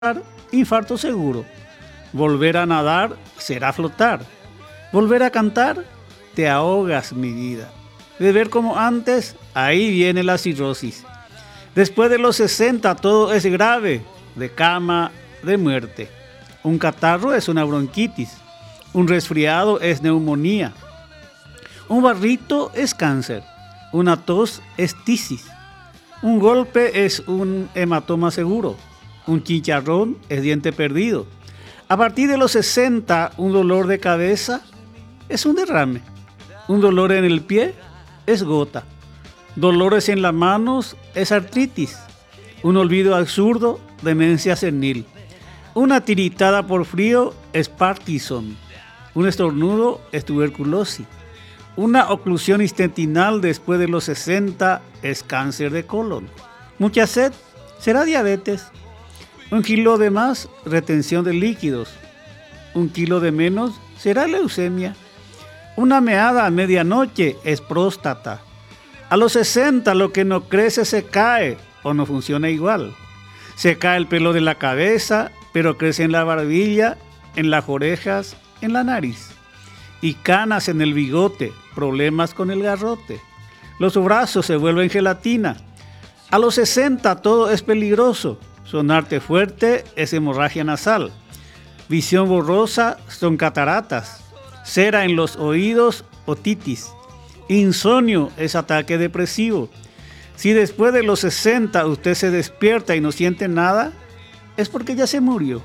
infarto seguro. Volver a nadar será flotar. Volver a cantar, te ahogas, mi vida. Beber como antes, ahí viene la cirrosis. Después de los 60 todo es grave, de cama, de muerte. Un catarro es una bronquitis. Un resfriado es neumonía. Un barrito es cáncer. Una tos es tisis. Un golpe es un hematoma seguro. Un chicharrón es diente perdido. A partir de los 60, un dolor de cabeza es un derrame. Un dolor en el pie es gota. Dolores en las manos es artritis. Un olvido absurdo, demencia senil. Una tiritada por frío es Parkinson. Un estornudo es tuberculosis. Una oclusión intestinal después de los 60 es cáncer de colon. Mucha sed será diabetes. Un kilo de más, retención de líquidos. Un kilo de menos será leucemia. Una meada a medianoche es próstata. A los 60 lo que no crece se cae o no funciona igual. Se cae el pelo de la cabeza, pero crece en la barbilla, en las orejas, en la nariz. Y canas en el bigote, problemas con el garrote. Los brazos se vuelven gelatina. A los 60 todo es peligroso. Sonarte fuerte es hemorragia nasal. Visión borrosa son cataratas. Cera en los oídos, otitis. Insomnio es ataque depresivo. Si después de los 60 usted se despierta y no siente nada, es porque ya se murió.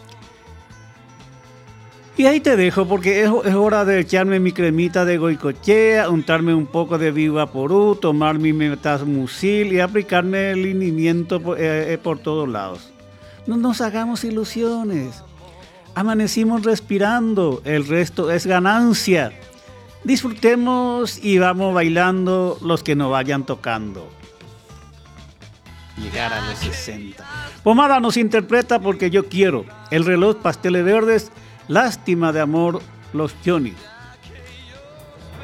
Y ahí te dejo porque es hora de echarme mi cremita de goicochea, untarme un poco de Vivaporú, tomar mi Metasmucil y aplicarme el linimiento por todos lados. No nos hagamos ilusiones. Amanecimos respirando, el resto es ganancia. Disfrutemos y vamos bailando los que nos vayan tocando. Llegar a los 60. Pomada nos interpreta porque yo quiero. El reloj Pasteles Verdes. Lástima de amor, los Johnny.